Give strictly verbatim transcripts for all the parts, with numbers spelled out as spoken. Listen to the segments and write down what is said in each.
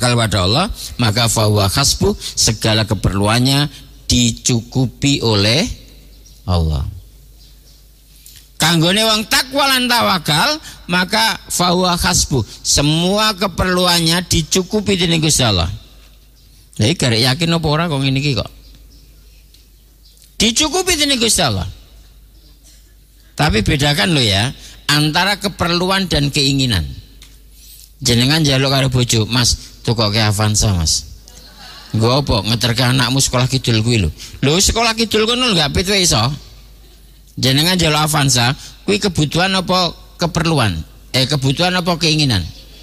tawakal pada Allah, maka fahuwa hasbuh, segala keperluannya dicukupi oleh Allah. Kanggone wong takwa lan tawakal, maka fahuwa hasbuh, semua keperluannya dicukupi dening Gusti Allah. Lah iki garek yakin apa ora kok ngene iki kok. Dicukupi dening Gusti Allah. Tapi bedakan lo ya antara keperluan dan keinginan. Jenengan njaluk karo bojo, Mas, tukoke Avanza, Mas. Nggo apa? Ngeterke anakmu sekolah kidul kuwi lho. Lho sekolah kidul kono enggak pitu iso. Jenengan njaluk Avanza, kuwi kebutuhan apa keperluan? Eh kebutuhan apa keinginan?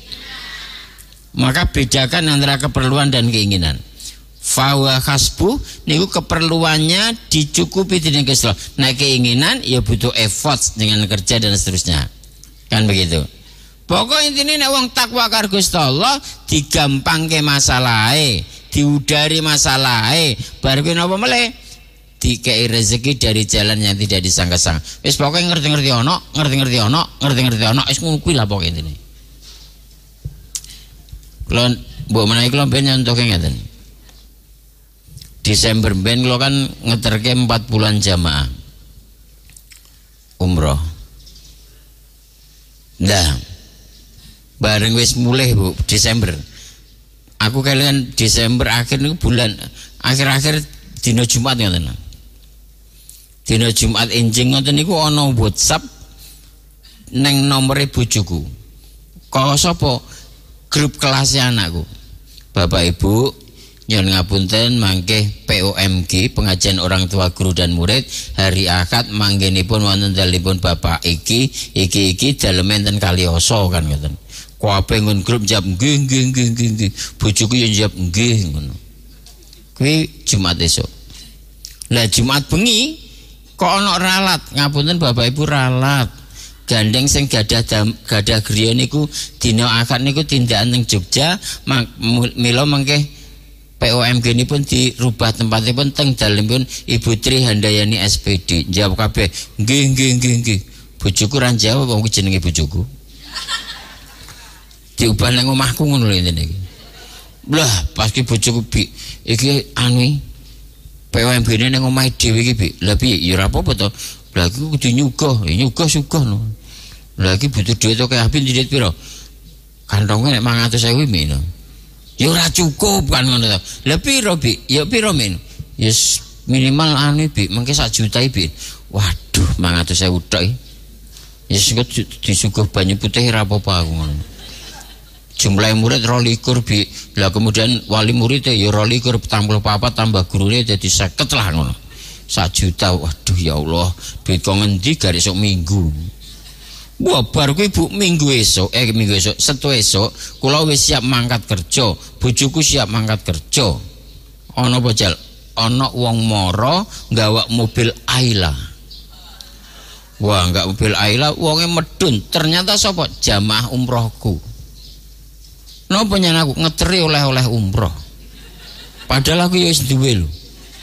Maka bedakan antara keperluan dan keinginan. Fawa hasbu niku keperluannya dicukupi dening Gusti Allah. Nah keinginan ya butuh effort dengan kerja dan seterusnya. Kan begitu. Pokok intine nek wong takwa karo Gusti Allah digampangke masalahe, diudari masalahe, bar kuwi napa meleh? Dikei rezeki dari jalan yang tidak disangka-sangka. Wis pokoke ngerti-ngerti ana, ngerti-ngerti ana, ngerti-ngerti ana, wis ngono kuwi lah pokoke intine. Kula mbok menawi kula ben nyontoke ngeten. Desember ben kula kan ngeterke empat bulan jamaah umroh. Nah, bareng wis mulai Bu Desember. Aku kalian Desember akhir niku bulan akhir-akhir dina Jumat ngoten. Dina Jumat enjing ngoten niku ana WhatsApp neng nomore bojoku. Kok sapa? Grup kelas anakku. Bapak Ibu nyuwun ngapunten mangke P O M G pengajian orang tua guru dan murid hari Ahad manggenipun wonten dalipun Bapak iki iki iki dalem enten Kalioso kan ngoten. Kabeh ngun grup jawab nggih nggih nggih nggih. Bojoku yo jawab nggih ngono. Kuwi Jumat esuk. Lah Jumat bengi kok ana ralat, ngapunten Bapak Ibu ralat. Gandeng sing gadah gadah griya niku dina Ahad niku tindakan teng Jogja, mila mangke P O M G ini pun dirubah tempatnya pun teng dalemipun Ibu Tri Handayani S P D. Jawab kabeh nggih nggih nggih nggih. Bojoku ra jawab wong jenenge bojoku. Diubah nang omahku ngono lho intine iki. Lah pas ki bojoku Bi, iki anu P O M G ini nang omahe dhewe iki Bi. Lah piye ya ora apa-apa to. Lah iki kudu nyugah, ya nyugah sugih no. Lah iki butuh duit to kaya duit piro? Kantonge nek mangang atus ewu meno. Ya ora cukup kan ngono to. Lah piro Bi? Ya piro men? Ya yes, minimal anu Bi, mengke sak juta Bi. Waduh, mangang atus ewu tok. Ya yes, sing disuguh banyu putih ora apa-apa aku ngono. Jumlah murid rolikur Bi. Lah kemudian wali murid ya rolikur tambah papat tambah gurune jadi seket lah ngono. Sak juta. Waduh ya Allah, duit kok ngendi gak esuk minggu. Wah bar kuwi Bu minggu esuk, eh minggu esuk, Setu esuk kula wis siap mangkat kerja, bojoku siap mangkat kerja. Ana apa Jal? Ana wong mara nggawa mobil Ayla. Wah, enggak mobil Ayla, wonge medun. Ternyata sapa? Jamaah umrohku. Napa nyen aku ngeteri oleh-oleh umroh. Padahal aku ya wis duwe lho.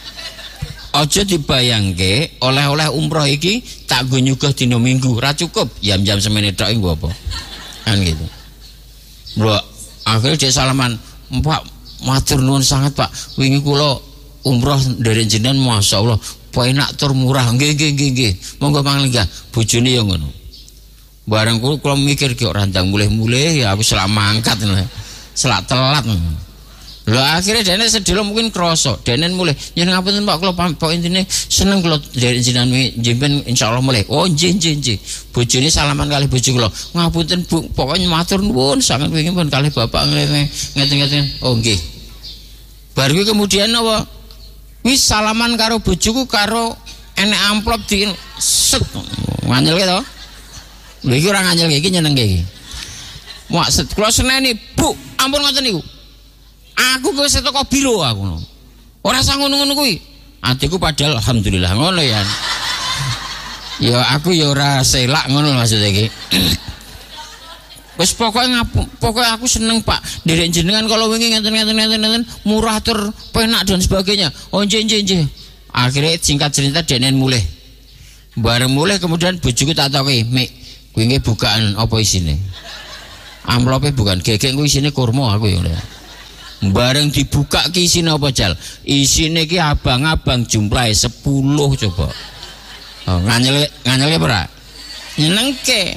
Aja dibayangke oleh-oleh umroh iki tak go nyugih dina Minggu, ra cukup. Jam-jam semene tok iki apa? Kan gitu. Lho, akhirnya dia salaman, "Pak, matur nuwun sangat, Pak. Wingi kula umroh nderek jenengan masyaallah, penak tur murah." Nggih, nggih, nggih, nggih. Monggo panglingga, bojone ya ngono. Bareng kula kula mikir ki ora ndang mulih-mulih ya aku selak mangkat lho. Selak telat. Lho akhirnya dene sedelo mungkin krasa, dene mulih. Yen ngapunten Pak kula pok intine seneng kula nderek jenengan jemben insyaallah mulih. Oh nggih nggih nggih. Bojone salaman kalih bojo kula. Ngapunten Bu, pokoknya matur nuwun sanget wingi pun kalih Bapak ngeten-ngeten. Oh nggih. Bar kuwi kemudian apa? Wis salaman karo bojoku karo enek amplop di set. Nganyelke to? Lho iki ora nganyelke iki nyenengke iki. Maksud kula seneni, Bu, ampun ngoten niku. Aku wis teko biro aku. Ora sang ngono-ngono kuwi. Atiku padahal alhamdulillah ngono ya. Ya aku ya ora selak ngono maksud iki. Wis pokoke pokoke aku seneng Pak. Nderek jenengan kalau wingi ngeten-ngeten-ngeten murah tur penak dan sebagainya. Oh nggih nggih nggih. Akhirnya singkat cerita denen mulih. Bareng mulih kemudian bojoku tak takoki, "Mik, kuwi nggih bukaan apa isine?" Amplope bukan gegek kuwi isine kurma aku ya. Bareng dibuka ki isine apa Jal? Isine ki abang-abang jumlahe sepuluh coba. Oh, nganyel nganyel ora? Nyenengke.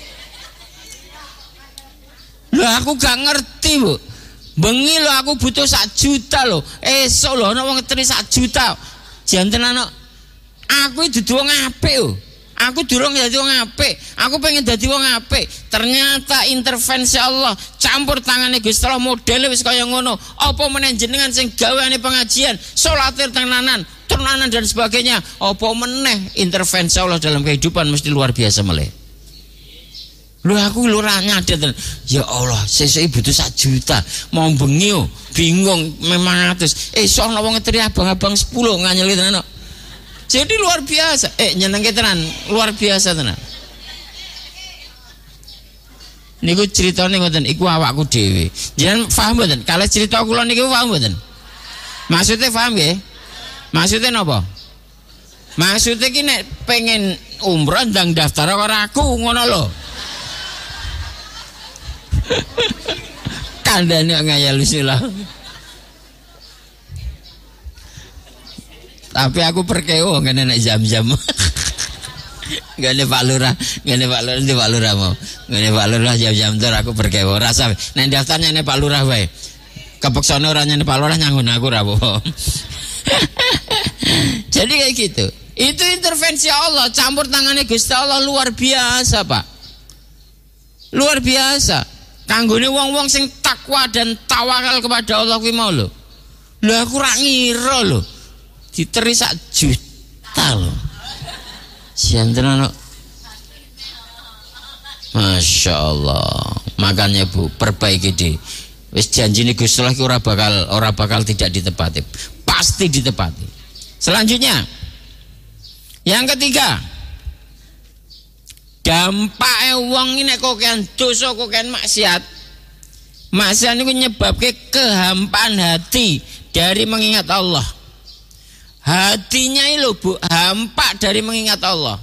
Lho aku gak ngerti, Bu. Bengi lho aku butuh sak juta lho. Esuk lho ana wong ngeteri sak juta. Janten ana aku dudu wong apik lho. Aku durung dadi wong apik. Aku pengen dadi wong apik. Ternyata intervensi Allah, campur tangane Gusti Allah modele wis kaya ngono. Apa meneh jenengan sing gaweane pengajian, salate tenanan, tenanan dan sebagainya. Apa meneh intervensi Allah dalam kehidupan mesti luar biasa meleh. Lho aku lho ora nyadar. Ya Allah, sesuk butuh sak juta. Mau bengi yo bingung memang ratus. Eh sok ana wong ngeteri abang-abang sepuluh nganyeli tenan. Jadi luar biasa, eh nyenengke tenan, luar biasa tenan. Niku ceritane ngoten, iku awakku dhewe. Jenengan paham mboten? Kalih cerita kula niku paham mboten? Maksudnya paham nggih? Maksudnya napa? Maksudnya ki nek pengen umroh ndang daftar karo aku ngono lho. Kandhane ngayal silah. Tapi aku perkewo ngene nek jam-jam. Ngene Pak Lurah, ngene Pak Lurah, ndi Pak Lurah mau. Ngene Pak Lurah jam-jam tur aku perkewo. Rasa nek daftarnya nek Pak Lurah wae. Kepeksane ora nyene Pak Lurah nyangun aku ora apa. Jadi kayak gitu. Itu intervensi Allah, campur tangannya Gusti Allah luar biasa, Pak. Luar biasa. Kanggone wong-wong sing takwa dan tawakal kepada Allah kuwi mau lho. Lho aku ora ngira lho. Diteri sak juta loh. Janten anak. Masya Allah. Makanya Bu, perbaiki deh. Wis janji nih Gusti Allah ora bakal ora bakal tidak ditepati. Pasti ditepati. Selanjutnya, yang ketiga, dampake wong nek kokean dosa kokean maksiat. Maksiat niku nyebabke kehampaan hati dari mengingat Allah. Hatinya itu Bu hampa dari mengingat Allah.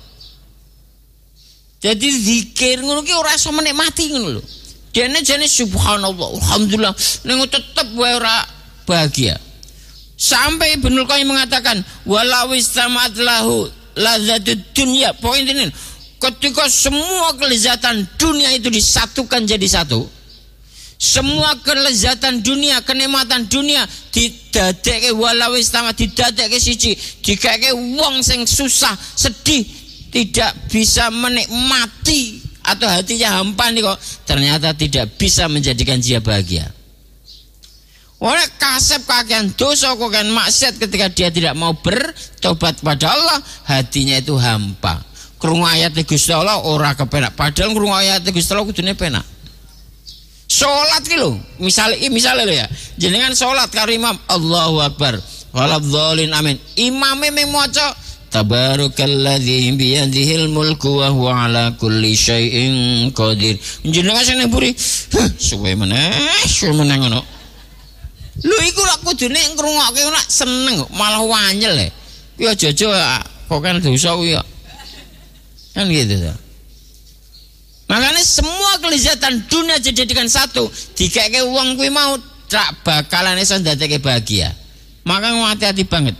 Jadi zikir ngono ki ora iso menikmati ngono lho. Dene jane subhanallah, alhamdulillah, ning tetep wae ora bahagia. Sampai Ibnu Qayyim mengatakan walau istamat lahu lazzatud dunya. Poin ini, ketika semua kelezatan dunia itu disatukan jadi satu, semua kelezatan dunia, kenikmatan dunia didadekke walau istama didadekke siji, dikake wong sing susah, sedih, tidak bisa menikmati atau hatinya hampa nih kok, ternyata tidak bisa menjadikan dia bahagia. Oleh kasep kakean dosa kakean maksiat ketika dia tidak mau bertobat kepada Allah, hatinya itu hampa. Krungu ayat Gusti Allah ora kepenak, padahal krungu ayat Gusti Allah kudune penak. Sholat ki lho, misale misale lho ya. Jenengan sholat karo imam Allahu Akbar. Waladhdallin amin. Imame mung maca tabarokalladzi bi yadihil mulku wa huwa ala kulli syai'in qadir. Jenengan sing mburi, suwe meneh, suwe meneh ngono. Lho iku lak kudune ngrungokke ora seneng malah wanyel e. Kuwi aja-aja kok kan dosa kuwi ya. Kan gitu ta. Makanya semua kelezatan dunia dijadikan satu, dikeke wong kuwi mau tak bakalan iso ndadekke bahagia. Maka hati-hati banget.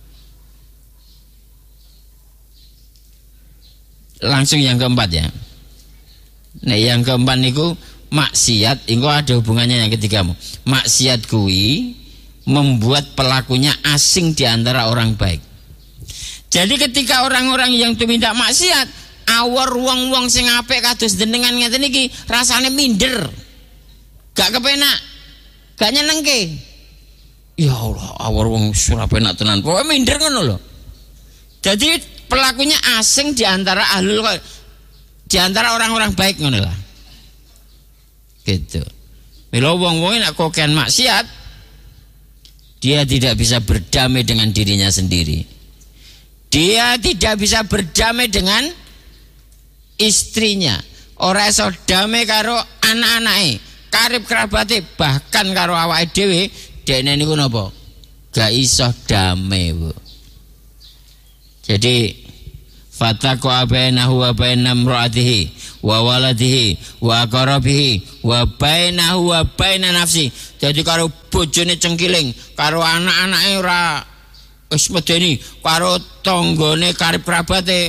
Langsung yang keempat ya. Nah, yang keempat niku maksiat, engko ada hubungannya yang ketiga. Maksiat kuwi membuat pelakunya asing di antara orang baik. Jadi ketika orang-orang yang tumindak maksiat awar wong-wong sing apik kados jenengan ngeten iki rasane minder. Gak kepenak. Gak nyenengke. Ya Allah, awar wong ora penak tenan. Pokoke minder ngono lho. Jadi pelakunya asing di antara ahlul di antara orang-orang baik ngono lah. Gitu. Mila wong-wong nek kokean maksiat dia tidak bisa berdamai dengan dirinya sendiri. Dia tidak bisa berdamai dengan istrinya, ora iso damai karo anak-anake, karib kerabate, bahkan karo awake dhewe, dekne niku napa? Gak iso damai, Bu. Jadi fataqa bainahu wa bainam ra'atihi wa waladihi wa aqrabihi wa bainahu wa baina nafsi. Jadi karo bojone cengkiling, karo anak-anake ora wis medeni, karo tanggane karib kerabate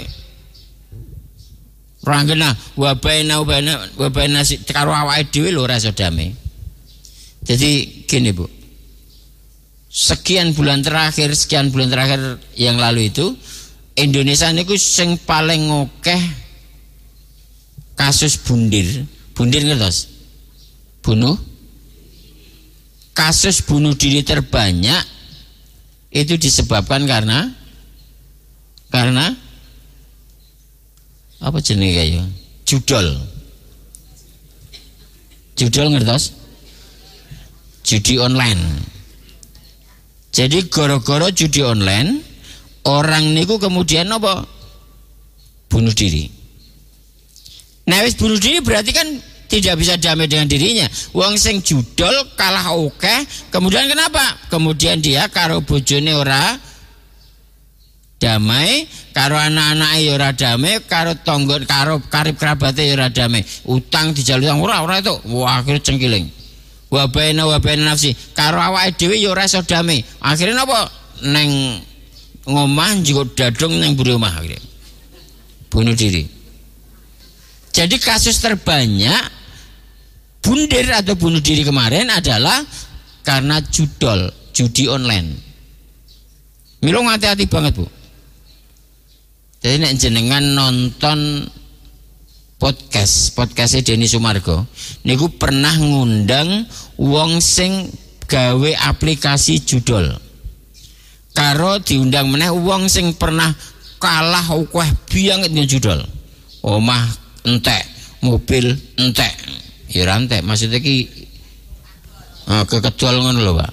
ora genah, wa bainahu wa baina nafsi, karo awake dhewe lho ora iso damai. Jadi gini Bu, sekian bulan terakhir, sekian bulan terakhir yang lalu itu Indonesia niku sing paling ngokeh kasus bundir. Bundir ngertos? Bunuh. Kasus bunuh diri terbanyak itu disebabkan karena karena apa jenenge kaya? Judol. Judol ngertos? Judi online. Jadi gara-gara judi online orang niku kemudian apa? Bunuh diri. Nah wis bunuh diri berarti kan tidak bisa damai dengan dirinya. Wong sing judol kalah oke, kemudian kenapa? Kemudian dia karo bojone ora damai, karo anak-anake ya ora damai, karo tonggo karo karib kerabate ya ora damai. Utang dijaluk ora ora itu. Wah, akhirnya cengkiling. Wa baina wa baina nafsi, karo awake dhewe ya ora iso damai. Akhirnya napa? Neng ngomah juga dadung neng buri omah akhirnya. Bunuh diri. Jadi kasus terbanyak bundir atau bunuh diri kemarin adalah karena judol, judi online. Milo hati-hati banget Bu. Jadi nek jenengan nonton podcast, podcastnya Denny Sumargo, niku pernah ngundang wong sing gawe aplikasi judol. Karo diundang meneh wong sing pernah kalah ukeh bianget dengan judol. Omah entek, mobil entek. Ya entek, maksudnya ki uh, kekedol ngono lho, Pak.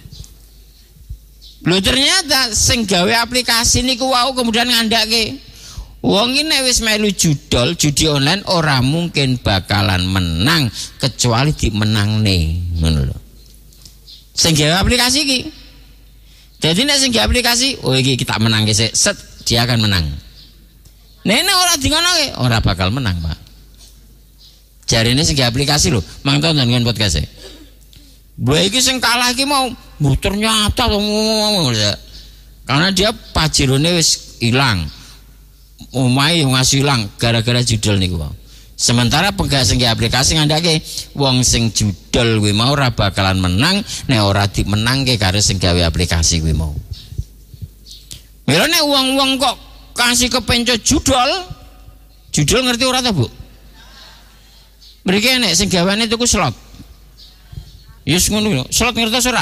Lho ternyata sing gawe aplikasi niku wau kemudian ngandake wong iki nek wis melu judol, judi online ora mungkin bakalan menang kecuali dimenangne, ngono lho. Sing gawe aplikasi iki. Jadi nek sing gawe aplikasi, oh iki kita menang sik, set dia akan menang. Nenek ora dingonoke, ora bakal menang, Pak. Jarine sing gawe aplikasi lho, mang tonton dengan podcast e. Gue iki sing kalah iki mau mbuh ternyata karena dia pajirone wis ilang. Omahe yo ngasih ilang gara-gara judul niku. Sementara pegawai sing aplikasi ngandake wong sing judul kuwi mau ora bakalan menang nek ora dimenangke karo sing gawe aplikasi kuwi mau. Mila nek wong-wong kok kasih kepencet judul, judul ngerti ora ta, Bu? Mriki nek sing gawane tuku slot. Yus ngono, slot ngertos ora?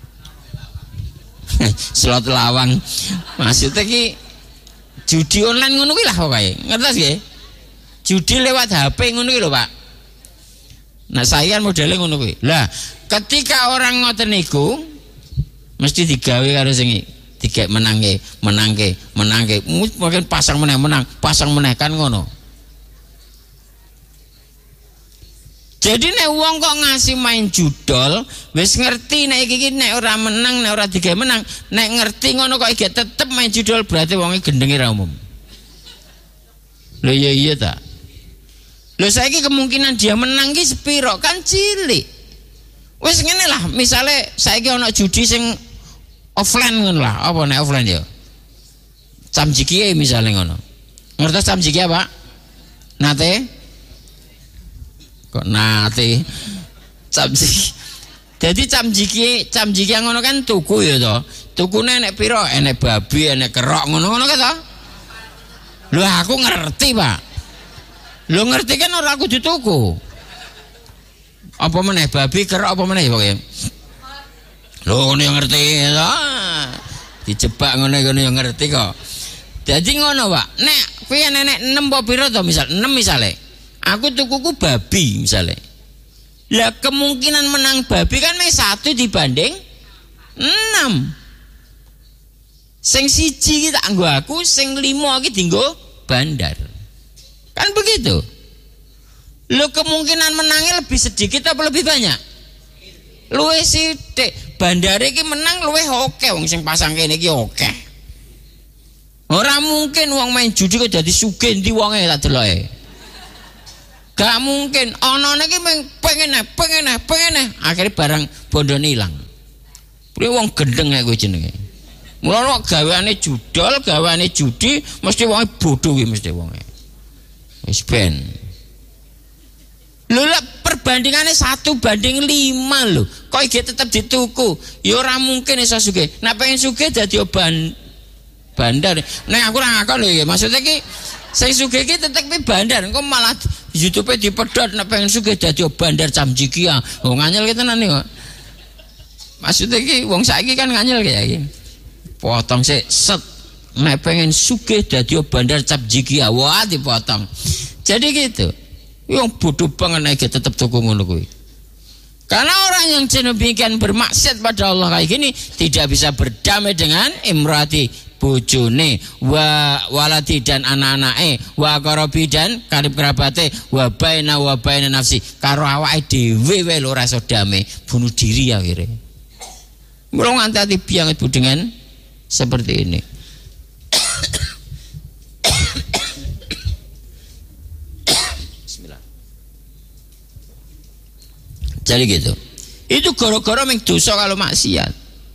Slot lawang. Maksudnya ki judi online ngono kuwi lah pokoke. Ngertos nggih? Judi lewat H P ngono kuwi lho, Pak. Nah, saya modelnya ngono kuwi. Lah, ketika orang ngoten niku mesti digawe karo sing tiga menangke, menangke, menangke. Mungkin pasang meneh menang, pasang meneh kan ngono. Jadi nek wong kok ngasih main judol, wis ngerti nek iki nek ora menang, nek ora digawe menang, nek ngerti ngono kok iki tetep main judol berarti wonge gendenge ra umum. Lho iya iya ta. Lho saiki kemungkinan dia menang ki sepiro kan cilik. Wis ngene lah, misale saiki ana judi sing offline ngono lah, apa nek offline ya? Camjiki misale ngono. Ngertos camjiki apa? Nate kok nate camjiki. Jadi camjiki, camjiki yang ngono kan tuku ya to. Tukune enek piro? Enek babi, enek kerok ngono-ngono kan to? Lho aku ngerti, Pak. Lho ngerti kan ora aku dituku. Apa meneh babi, kerok apa meneh pokoke. Lho ngono yang ngerti to. Dijebak ngono-ngono yang ngerti kok. Jadi ngono, Pak. Nek kuwi enek enam apa piro to misal? enam misale. Aku tukuku babi misalnya. Lah kemungkinan menang babi kan meh satu dibanding enam. Sing siji kita anggo aku, sing limo iki dienggo bandar. Kan begitu. Lo kemungkinan menangnya lebih sedikit apa lebih banyak? Luwih sithik. Bandare iki menang luwih oke wong sing pasang kene iki oke. Ora mungkin wong main judi kok dadi sugih ndi wonge tak deloke. Gak mungkin ana niki pengen pengen pengen akhirnya barang bondone ilang. Kuwi wong gendeng nek kuwi jenenge. Mula gaweane judol, gaweane judi, mesti wong bodho kuwi mesti wong. Wis ben. Lho perbandingannya satu banding lima lho. Kok iki tetep dituku? Ya ora mungkin iso sugih. Nek pengen sugih dadi ban bandar. Nek aku ora ngakon lho ya. Maksudnya ki sing sugih ki tetep bandar. Engko malah YouTube dipedhot nek pengen sugih dadi bandar Camjikia. Oh nganyel ki tenan kok. Maksudnya ki wong saiki kan nganyel kaya iki. Potong sik set. Nek pengen sugih dadi bandar Camjikia. Wah dipotong. Jadi gitu. Yang bodoh banget naik tetap tuku ngono kuwi. Karena orang yang demikian bermaksiat pada Allah kayak gini tidak bisa berdamai dengan imrati bojone wa waladi dan anak-anake wa qarabi dan karib kerabate wa baina wa baina nafsi karo awake dhewe wae lho ora iso damai, bunuh diri akhirnya. Mula nganti banget Bu dengan seperti ini. Jadi gitu. Itu gara-gara meng dosa kalau maksiat.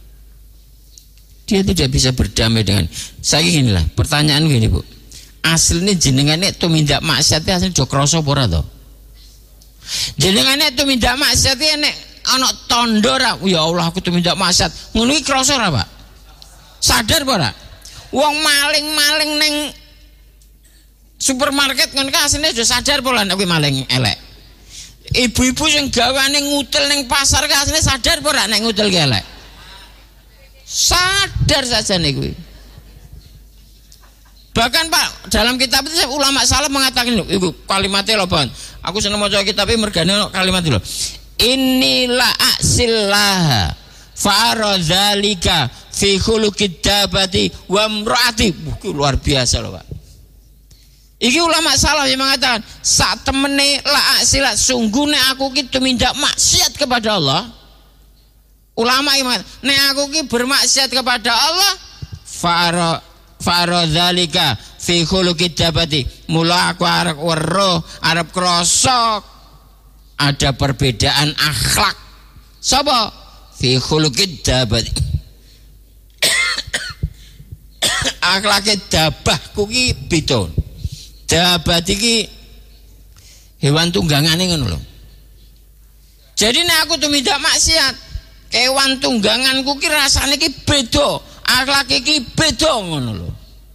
Dia tidak bisa berdamai dengan. Saya gini lah, pertanyaan gini Bu. Aslinya jenengannya tumindak maksiat aslinya do krasa apa ora to? Jenengannya tumindak maksiat nek ana tondo ra, ya Allah aku tumindak maksiat. Ngono iki krasa ora, Pak? Sadar apa ora? Wong maling-maling ning supermarket ngono ka asline do sadar apa nek kuwi maling elek. Ibu-ibu yang gawane ngutel neng pasar kasane sadar ora nek ngutel ki elek. Sadar saja nih gue. Bahkan Pak dalam kitab itu ulama salaf mengatakan ibu kalimatnya loh Pak. Aku seneng maca kitab iki mergane kalimat lho. Inilah aksillah fa'aradzalika fi khuluqid dabati wa imraati. Luar biasa loh Pak. Iki ulama salaf yang mengatakan saat temene la silat sungguhne aku ki tumindak maksiat kepada Allah. Ulama yang mengatakan nek aku ki bermaksiat kepada Allah faro faro dzalika fi khuluqid dabati. Mula aku arep weruh arep krasa ada perbedaan akhlak. Sapa? Fi khuluqid dabati. Akhlake dabahku ki beda. Dabat iki hewan tunggangane ngono lho. Jadi nek aku tumindak maksiat, kewan tungganganku ki rasane ki beda, akhlake ki beda ngono lho.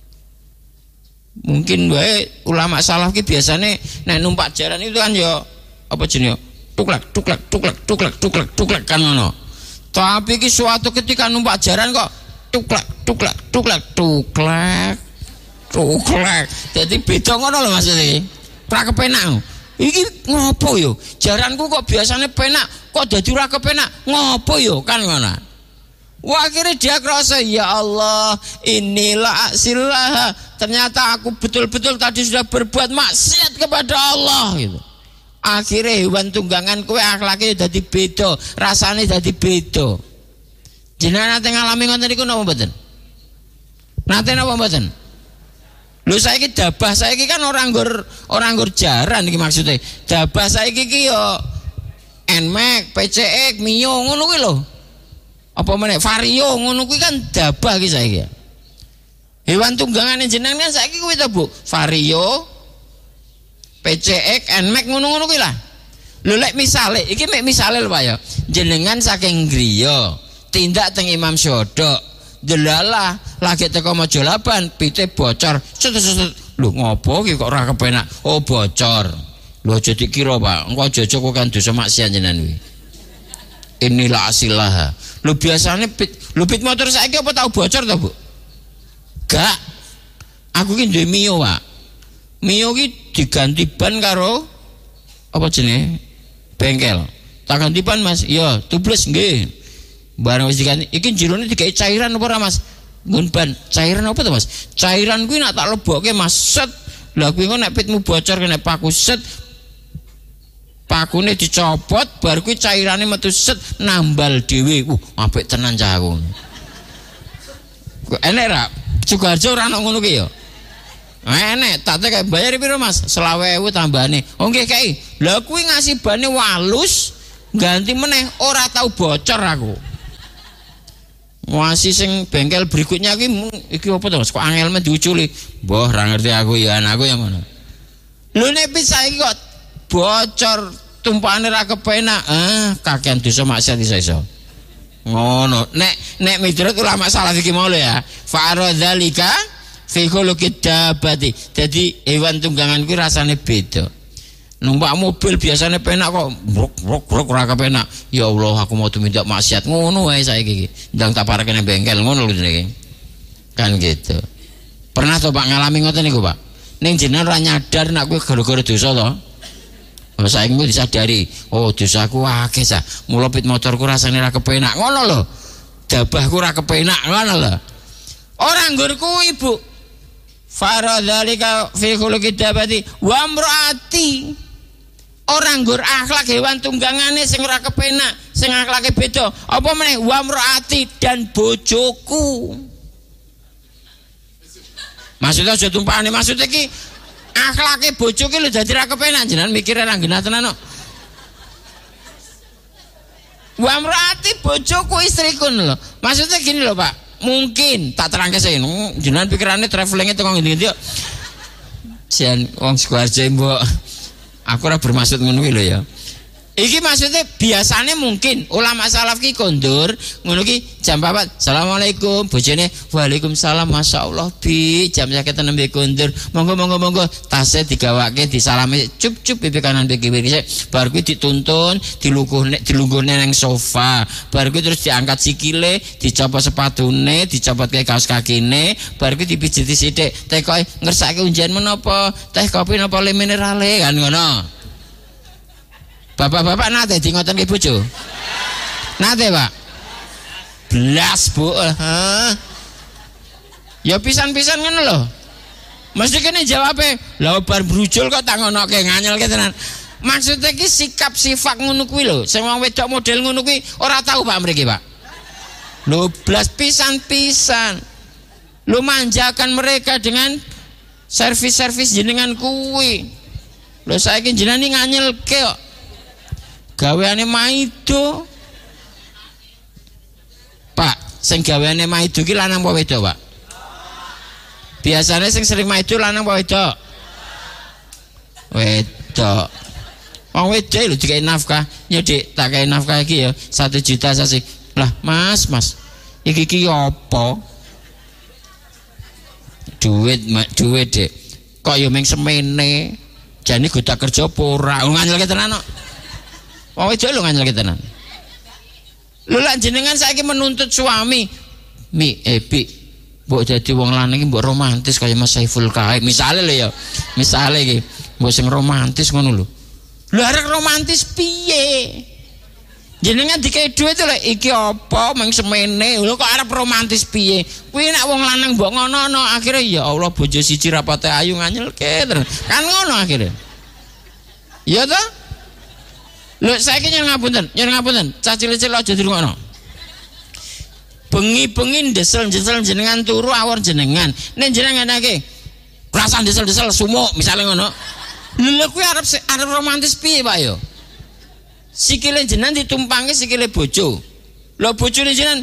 Mungkin wae ulama salaf ki biasane nek numpak jaran itu kan ya apa jenenge? Tuklak tuklak tuklak tuklak tuklak tuklak kan ngono. Tapi ki suatu ketika numpak jaran kok tuklak tuklak tuklak tuklak tuklek. Jadi beda ngono lho maksudnya. Ora kepenak. Iki ngopo yo? Jaranku kok biasanya penak, kok dadi ora kepenak. Ngopo yo? Kan ngono. Wah akhirnya dia kerasa ya Allah, inilah silah. Ternyata aku betul-betul tadi sudah berbuat maksiat kepada Allah gitu. Akhirnya hewan tunggangan kowe akhlaknya dadi beda, rasane dadi beda. Jenengan nate ngalami ngoten niku napa mboten? Nate napa mboten? Lho saiki dabah saiki kan orang nggur orang nggur jaran iki maksudnya. Dabah saiki ki yo Nmax, P C X, Mio ngono kuwi lho. Apa meneh Vario ngono kuwi kan dabah ki saiki. Hewan tunggangane jenengan saiki kuwi to, Bu. Vario, P C X, Nmax ngono-ngono kuwi lah. Lho lek misale iki mek misale lho Pak ya. Jenengan saking griya tindak teng Imam Syodok. Delalah lagi teko Mojolaban pite bocor set set lho ngopo iki kok ora kepenak oh bocor lho aja dikira Pak engko aja kok kan dosa maksiat jenengan kuwi inilah asilah lho biasane pit lho pit motor saiki apa tau bocor to Bu gak aku ki duwe Mio Pak Mio ki diganti ban karo apa jenenge bengkel tak ganti ban Mas iya tubles nggih barang wis diganti iki jerone digawe cairan apa ora Mas nggon ban cairan apa to Mas cairan kuwi nak tak lebokke Mas set lha kuwi kok nek pitmu bocor kena paku set pakune dicopot bar kuwi cairane metu set nambal dhewe uh apik tenan cah aku kok enek ra Sukoharjo ora ono ngono ki ya Enek, tak kayak bayar piro Mas? selawe ewu tambahane. Oh nggih Kyai. Lah kuwi ngasih bane walus ganti meneh ora tau bocor aku. Masih sing bengkel berikutnya iki iki apa to Mas? Kok angel men diuculi. Mbah ra ngerti aku ya anakku yang ngono. Lho nek saiki kok bocor tumpakane ra kepenak. Ah, kakean dosa maksiat iso-iso. Ngono. Nek nek miturut ulama salaf iki mau lho ya. Fa'aradzalika fi khuluqid dabati. Jadi hewan tunggangan kuwi rasane beda. Numpak mobil biasanya penak kok brok brok brok ora kepenak. Ya Allah aku mau tumindak maksiat ngono wae saiki iki. Ndang tak parekne bengkel ngono lho iki. Kan gitu. Pernah to Pak ngalami ngoten niku Pak? Ning jenengan ora nyadar nek kuwi gara-gara dosa to. Oh saiki kuwi disadari. Oh dosaku akeh sa. Mula pit motorku rasane ora kepenak. Ngono lho. Dabahku ora kepenak ngono lho. Ora nggur kuwi Bu. Faradzalika fi khuluqid dabati wa imraati. Orang nggur akhlak hewan tunggangane sing ora kepenak, sing akhlake beda. Apa meneh wa imraati dan bojoku. Maksudnya aja tumpakane, maksudnya iki akhlake bojoku lho dadi ora kepenak jenengan mikire ra genah tenan kok. Wa imraati bojoku istriku lho. Maksudnya gini lho Pak. Mungkin tak terangke saya jenengan pikirannya travelingnya tengok ngendi-ngendi kok. Sian wong Sukoharjo mbok. Aku ora bermaksud ngono kuwi lho ya. Iki maksudnya biasanya mungkin ulama salaf ki kondur ngono ki jam papat assalamualaikum bojone waalaikumsalam masyaallah bi jam sakit nembe kondur monggo monggo monggo tasnya digawake disalami cup cup pipi kanan pipi kiri bar kuwi dituntun dilukuhne dilungguhne nang sofa bar kuwi terus diangkat sikile dicopot sepatune dicopot ke kaos kakine bar kuwi dipijiti sithik tekoke ngersake unjian menapa teh kopi napa le minerale kan ngono. Bapak-bapak nate di ngoten ke bojo? Nate Pak? Belas Bu. Hah? Ya pisan-pisan ngono lho. Mesti kene jawabe, lha bar brujul kok tak ngonoke nganyelke tenan. Maksudnya ki sikap sifat ngono kuwi lho, sing wong wedok model ngono kuwi ora tahu Pak mriki Pak. Lho blas pisan-pisan. Lu manjakan mereka dengan servis-servis jenengan kuwi. Lho saiki jenengan nganyelke kok. Gaweane maido Pak, sing gaweane maido ki lanang apa wedok Pak? Biasanya sing sering maido lanang apa wedok? Wedok. Wong wedok lho dikai nafkah, ya Dik, tak kai nafkah iki ya satu juta sasi. Lah, Mas, Mas. Iki ki apa? Duit, duit Dik. Kok ya meng semene. Jane goda kerja apa ora? Nganyelke tenan kok. Wong wedok lho nganyelke tenan. Lho lan jenengan saiki menuntut suami, Mi, eh Bi, mbok dadi wong lanang iki mbok romantis kaya Mas Saiful Kahfi. Misale lho ya. Misale iki, mbok sing romantis ngono lho. Lho arek romantis piye? Jenengan dikei dhuwit lho iki apa meng semene. Lho kok arep romantis piye? Kuwi nek wong lanang mbok ngono-ngono akhire ya Allah bojo siji rapate ayu nganyelke tenan. Kan ngono akhire. Ya ta? Lho saiki nyen ngapunten, nyen ngapunten, cah cilik-cilik aja dirungokno. Bengi-bengi ndesel-ndesel jenengan turu awor jenengan. Nek jenengan nganake rasan desel-desel sumuk misale ngono. Lho kuwi arep arep romantis piye Pak yo? Sikile jenengan ditumpangi sikile bojo. Lho bojone jenengan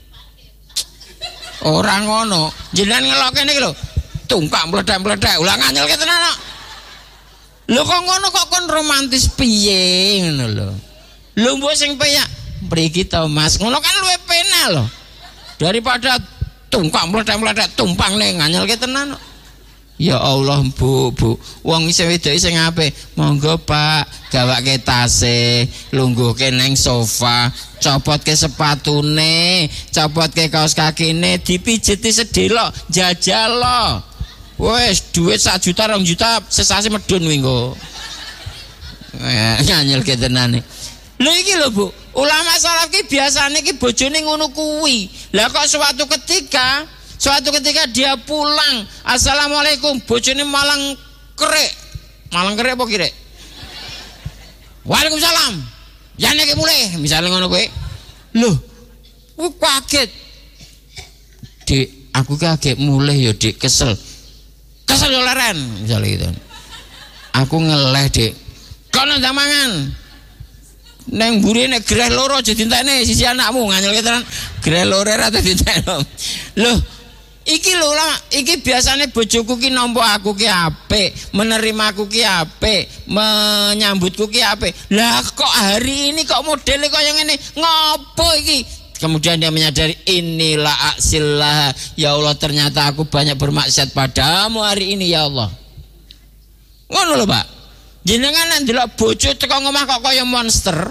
ora ngono. Jenengan ngeloke niki lho. Tungkak mledhak-mledhak. Lah nganyelke tenan kok. Lho kok ngono kok kon romantis piye ngono lho. Lho mbok sing peyak mriki to Mas. Ngono kan luwih penak lho. Daripada tungkak mledhak-mledhak tumpang ning nganyelke tenan kok. Ya Allah Bu, Bu. Wong isih wedok sing apik. Monggo Pak, gawake tase, lungguhke ning sofa, copotke sepatune, copotke kaos kakine, dipijeti sedelok, jajal lo. Wes duit sak juta rong juta sesasi medun kuwi engko. Nyanyel ke tenane. Lho iki lho Bu, ulama salaf ki biasane ki bojone ngono kuwi. Lah kok suatu ketika, suatu ketika dia pulang, assalamualaikum, bojone malang kerek. Malang kerek apa kirek? Waalaikumsalam. Ya nek mulai, misalnya ngono kuwi. Lho, ku kaget. Dik, aku kaget mulai ya Dik, kesel. Kesel aja leren misalnya gitu. Aku ngeleh Dik. Kono ndang mangan. Neng mburi nek greh loro aja dintekne sisi anakmu nganyelke tenan. Greh loro ora dintekno. Loh, iki lho lah, iki biasane bojoku ki nampa aku ki apik, menerima aku ki apik, menyambutku ki apik. Lah kok hari ini kok modele kaya ngene? Ngopo iki? Kemudian dia menyadari inilah aksillah. Ya Allah, ternyata aku banyak bermaksiat padamu hari ini ya Allah. Ngono lho, Pak. Jenengan nek ndelok bojo teko ngomah kok kaya monster.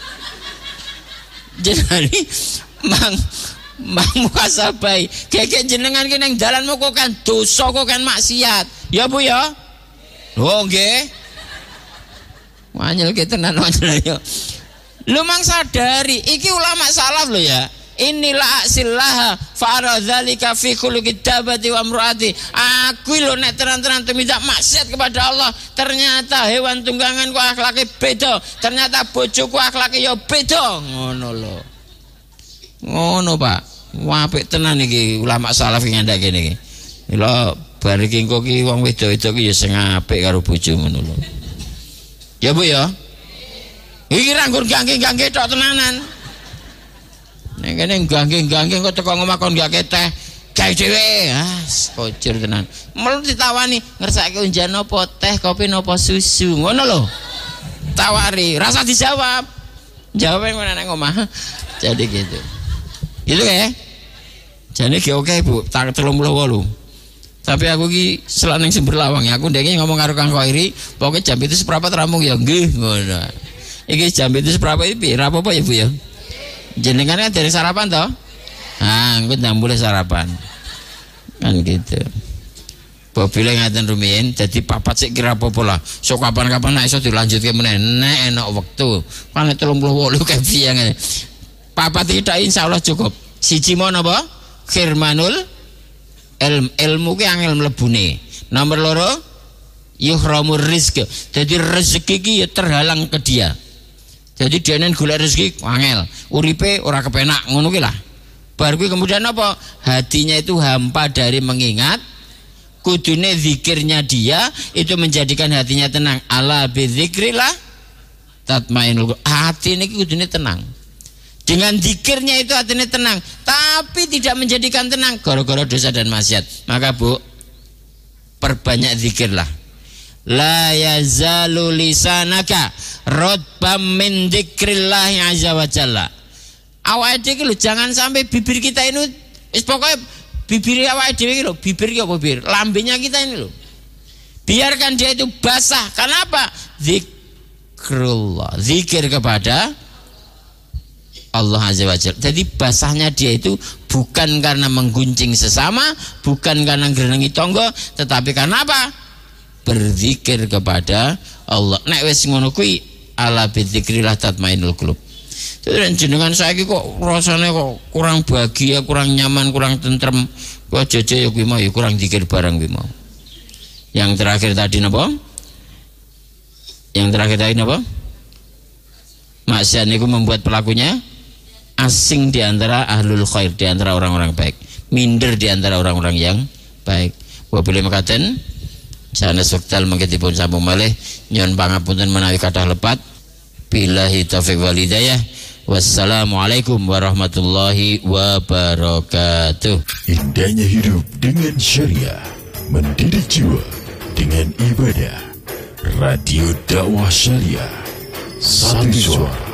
Jadi mang mang mukasabai. Keke jenengan ki nang dalanmu kok kan dosa kok kan maksiat. Ya Bu ya? Oh nggih. Wanyel ki tenan wanyel yo. Lu mang sadari iki ulama salaf lho ya. Inilah aksillaha fa'aradzalika fi kulli kitabati wa amruati. Aku lho nek terang-terang tumindak maksiat kepada Allah, ternyata hewan tunggangan ku akhlake beda, ternyata bojoku akhlake ya beda. Ngono lho. Ngono Pak. Apik tenan iki ulama salaf iki ndak kene iki. Lho bar iki engko ki wong wedok-wedok ki ya sing apik karo bojo ngono lho. Ya Bu ya. Iki ra nggon gangge-gangge tok tenanan. Nek kene gangge-gangge kok teko ngomah kon gak keteh gawe dhewe. Ah, kocur tenan. Melu ditawani, ngersake unjan apa teh, kopi napa susu. Ngono lho. Tawari, rasa dijawab. Jawabnya ngono nek ngomah. Jadi gitu. Itu ya. Jadi ki oke Bu, tak tiga puluh delapan. Tapi aku ki selaning sumber lawang ya. Aku ndek ngomong karo Kang Khairi, pokoke jam itu seprapat rampung ya nggih ngono. Iki jam itu seprapat iki piye? Ra apa-apa ya Bu ya. Jenengan kan dari sarapan toh? Ah, engko ndang boleh sarapan. Kan gitu. Bobile ngaten rumiyin dadi papat sik kira apa lah. Sok kapan-kapan nek iso dilanjutke meneh nek enak wektu. Kan tiga puluh delapan kae piye ngene. Papat iki tok insyaallah cukup. Siji mau napa? Khirmanul ilm, ilmu ki angel mlebune. Nomor loro yuhramur rizq. Jadi rezeki ki ya terhalang ke dia. Jadi dia nen golek rezeki angel, uripe ora kepenak ngono ki lah. Bar kuwi kemudian apa? Hatinya itu hampa dari mengingat. Kudune zikirnya dia itu menjadikan hatinya tenang. Ala bidzikrillah tatmainul. Hati niki kudune tenang. Dengan zikirnya itu hatinya tenang, tapi tidak menjadikan tenang gara-gara dosa dan maksiat. Maka Bu, perbanyak zikirlah. La yazalu lisanaka radbam min dzikrillah azza wa jalla. Awake dhewe lho jangan sampai bibir kita ini wis pokoke bibir awake dhewe iki lho, bibir ki apa bibir? Lambenya kita ini lho. Biarkan dia itu basah. Kenapa? Zikrullah, zikir kepada Allah azza wa jalla. Jadi basahnya dia itu bukan karena mengguncing sesama, bukan karena gerenengi tonggo, tetapi karena apa? Berzikir kepada Allah. Nek wis ngono kuwi ala bidzikrillah tatmainul qulub. Jadi jenengan saiki kok rasane kok kurang bahagia, kurang nyaman, kurang tentrem. Kok jeje ya kuwi mau ya kurang zikir barang kuwi mau. Yang terakhir tadi napa? Yang terakhir tadi napa? Maksiat niku membuat pelakunya asing di antara ahlul khair, di antara orang-orang baik, minder di antara orang-orang yang baik. Wabillahi makaten sanes wektal mangke dipun sambung malih nyuwun pangapunten menawi kathah lepat. Billahi taufiq wal hidayah. Wassalamualaikum warahmatullahi wabarakatuh. Indahnya hidup dengan syariah, mendidik jiwa dengan ibadah. Radio Dakwah Syariah, satu suara